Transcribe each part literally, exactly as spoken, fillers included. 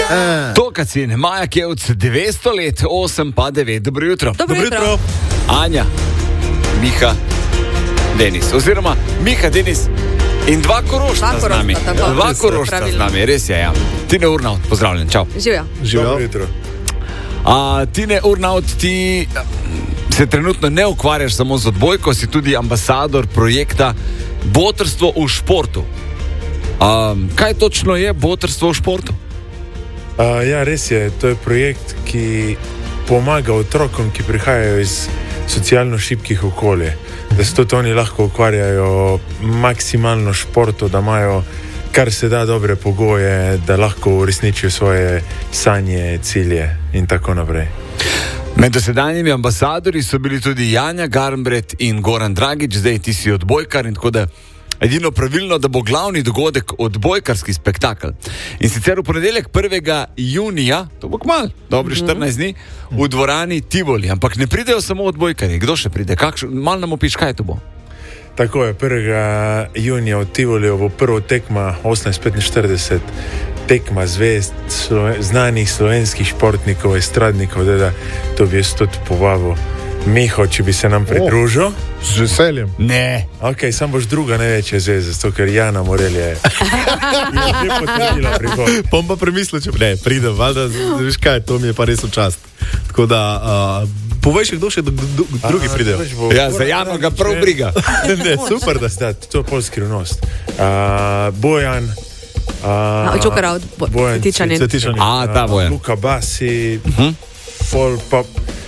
Tokacin, Maja Kevc, dvesto let, osem pa devet. Dobro jutro. Dobro jutro. Anja, Miha, Denis. Oziroma, Miha, Denis in dva Korošta z nami. Tako. Dva Korošta z nami, res je, ja. Tine Urnaut, pozdravljen, čau. Živjo. Dobro jutro. A, Tine Urnaut, ti se trenutno ne ukvarjaš samo z odbojko, si tudi ambasador projekta Botrstvo v športu. A, kaj točno je Botrstvo v športu? Uh, ja, res je. To je projekt, ki pomaga otrokom, ki prihajajo iz socialno šibkih okolij. Da se tudi oni lahko ukvarjajo maksimalno športu, da imajo kar se da dobre pogoje, da lahko uresničijo svoje sanje, cilje in tako naprej. Med dosedanjimi ambasadori so bili tudi Janja Garnbret in Goran Dragič, zdaj ti si odbojkar in tako da edino pravilno, da bo glavni dogodek odbojkarski spektakel. In sicer v ponedeljek prvega junija, to bo kmalu, dobri štirinajst dni, v dvorani Tivoli. Ampak ne pridejo samo odbojkarji. Kdo še pride? Kakšen, malo nam opiš, kaj to bo? Tako je, prvega junija v Tivoliju bo prvo tekma osemnajst petinštirideset, tekma zvezd, sloven, znanih slovenskih športnikov, estradnikov, da to bi jaz tudi povabil. Miho, če bi se nam pridružil. Oh, z veseljem. Ne. Ok, sam boš druga največja zvezda, zato ker Jana Morel je že potrdila prihod. Pom pa premislil, če ne, pridem, valjda, veš kaj, to mi je pa res v čast. Tako da, uh, povej še, kdo še do, do, drugi pridejo. Ja, za Jano ga prav briga. Ne, super, da da, to je pol skrivnost. Uh, Bojan, uh, No, Čokar od Bojan Cvetičanin. Cvetičanin. A, ta Bojan. Luka Basi, Uh-huh. pol pa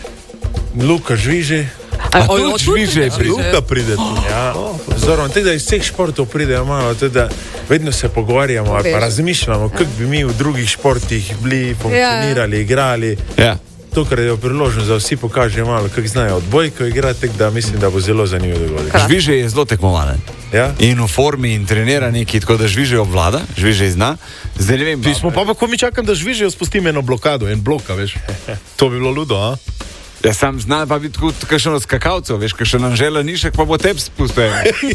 Luka Žviže. A tudi Žviže pride. Luka pride tu. Ja, zorom, teda iz vseh športov pridejo malo, teda vedno se pogovarjamo, ali pa razmišljamo, kako bi mi v drugih športih bili, funkcionirali, igrali. Ja. To, kar je priložnost, da vsi pokažejo malo, kako znajo odbojko igrati, tako da mislim, da bo zelo zanimivo dogodek. Žviže je zelo tekmovalen. Ja? In v formi in trenira neki, tako da Žviže obvlada, Žviže zna. Zdaj ne vem. Ti smo pa, pa ko mi čakam, da Žvižejo spustim eno blokado, en bloka, veš. To bi bilo ludo, a? Ja, sam znam pa biti kot kakšen od skakalcev, veš, kakšen Anžela Nišek pa bo tep spustil.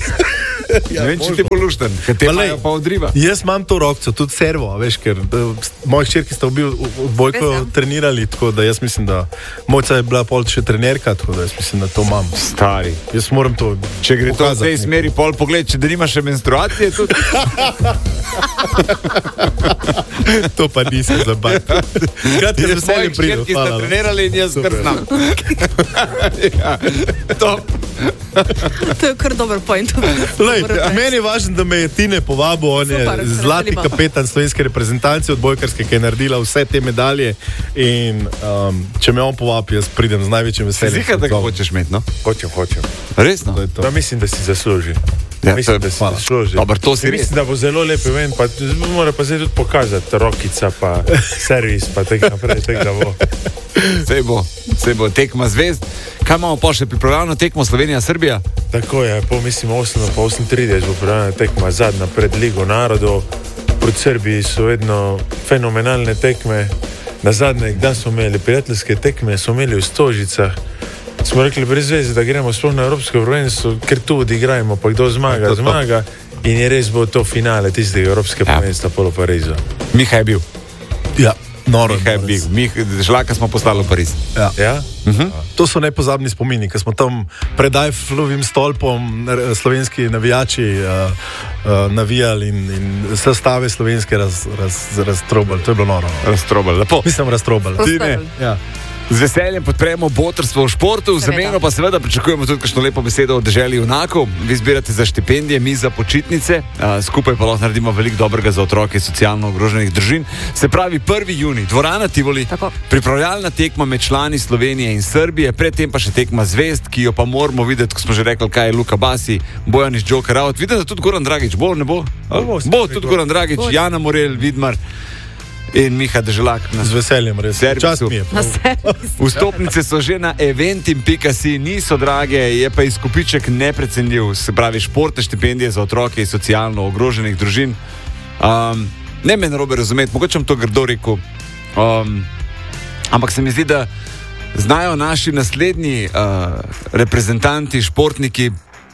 Ja, ne vem, če ti polušten, ker te imajo pa odriva. Jaz imam to rokco, tudi servo, veš, ker moji hčerki sta obi odbojko trenirali, tako da jaz mislim, da mojca je bila pol še trenerka, tako da jaz mislim, da to imam. Stari. Jaz moram to Če gre to v tej pokazati. smeri, pol pogled, če da nima še menstruacije, tudi. To pa nisem zabavil. Kratka, z veseljem Moji pridem, hčerki sta hvala. trenirali in jaz kar znam. Ja, top. To je kar dober point. Lej, meni je važno, da me je Tine povabil, on je Super, se zlati veselimo. kapetan slovenske reprezentance odbojkarske, ki je naredila vse te medalje in um, če me on povabi, jaz pridem z največjim veseljem. Zika, da ga hočeš imeti, no? Hočem, hočem. Resno? To je to. Da mislim, da si zasluži. Ja, to mislim, je- da si hvala. zasluži. Dobar, to si Ja, res. mislim, da bo zelo lep event, pa mora pa zdaj tudi pokazati rokica, pa servis, pa tako naprej, tako da bo. Sej bo, sej bo tekma zvezd. Kaj imamo pa še pripravljeno tekmo Slovenija-Srbija? Tako je, po mislim osem pa osem trideset bo prvena tekma zadnja pred Ligo narodov. Proti Srbiji so vedno fenomenalne tekme. Na zadnje, dan smo imeli prijateljske tekme, smo imeli v Stožicah. Smo rekli brez veze, da gremo sploh na Evropsko prvenstvo, ker tu odigrajmo, pa kdo zmaga, To, to. zmaga. In je res bo to finale tistega Evropskega Ja. prvenstva polo Parizu. Miha je bil. Ja, noro. Miha je noro. bil. Miha, žlaka smo poslali v Pariz. Ja. Ja? To so nepozabni spomini, ko smo tam pred Eiffelovim stolpom r- slovenski navijači uh, uh, navijali in, in sestave slovenske raz, raz, raztrobali. To je bilo noro. Raztrobal, lepo. Mislim, raztrobali. Tine, Ja. z veseljem podpremo Botrstvo v športu, v Seveda. zameno pa seveda pričakujemo tudi kakšno lepo besedo od deželi junakov. Vi zbirate za štipendije, mi za počitnice, a, skupaj pa lahko naredimo veliko dobrega za otroke iz socialno ogroženih družin. Se pravi prvi junij, dvorana Tivoli, Tako. pripravljalna tekma med člani Slovenije in Srbije, predtem pa še tekma zvezd, ki jo pa moramo videti, ko smo že rekli, kaj je Luka Basi, Bojan iz Joker Out. Vidim, da tudi Goran Dragič, bo, ne bo? Bo, bo, Bo tudi Goran Dragič, Bo. Jana Morel, Vidmar in Miha Deželak. Z veseljem, res. Servisu. Čast mi je. Na servis. Vstopnice so že na eventim pika si, niso drage, je pa izkupiček neprecenljiv, se pravi športne štipendije za otroke iz socialno ogroženih družin. Um, ne me narobe razumeti, mogoče bom to grdo rekel, um, ampak se mi zdi, da znajo naši naslednji uh, reprezentanti, športniki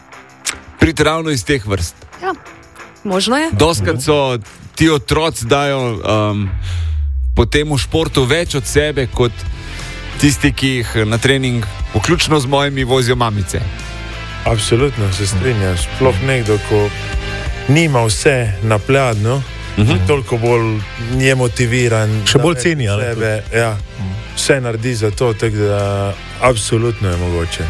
priti ravno iz teh vrst. Ja, možno je. Doskrat so ti otroci dajo um, potem v športu več od sebe kot tisti, ki jih na trening, vključno z mojimi, vozijo mamice. Absolutno se strinjam. Sploh nekdo, ko nima vse na pladnju, uh-huh. toliko bolj je motiviran. Še bolj ceni, ali? Sebe, ja, vse naredi za to, tako da absolutno je mogoče.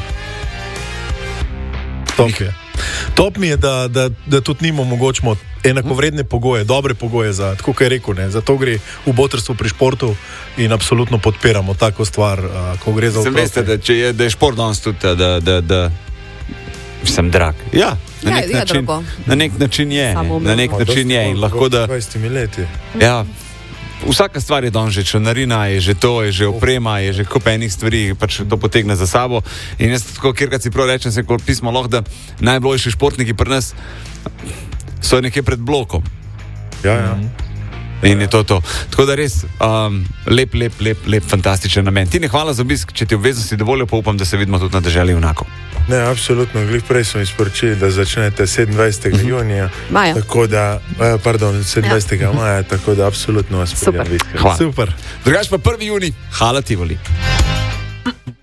Top je. Top mi je, da, da, da tudi njim omogočimo enakovredne pogoje, dobre pogoje za, tako kot je rekel, ne, zato gre v botrstvo pri športu in absolutno podpiramo tako stvar, uh, ko gre za otroke. Sem veste, da, če je, da je šport danes tudi, da, da, da sem drag. Ja, na nek, ja, način, na nek način je, na nek no, način je in lahko da... dvajset leti. Ja, vsaka stvar je danes že, članarina je že to, je že oprema, je že kup enih stvari, pač to potegne za sabo. In jaz tako, kjerkrat si prav rečem, sem kot pismo lahko, da najboljši športniki pri nas so nekje pred blokom. Ja, ja. In je to to. Tako da res um, lep, lep, lep, lep, fantastičen namen. Tine, hvala za obisk, če ti obveznosti dovoljo, pa upam, da se vidimo tudi na deželi Junakov. Ne, absolutno. Glih prej smo izporočili, da začnete sedemindvajsetega Uh-huh. junija. Maja. Tako da, pardon, sedemindvajsetega Ja. maja, tako da absolutno vas Super. podjam. Super. Drugač pa prvi junij, Hala Tivoli.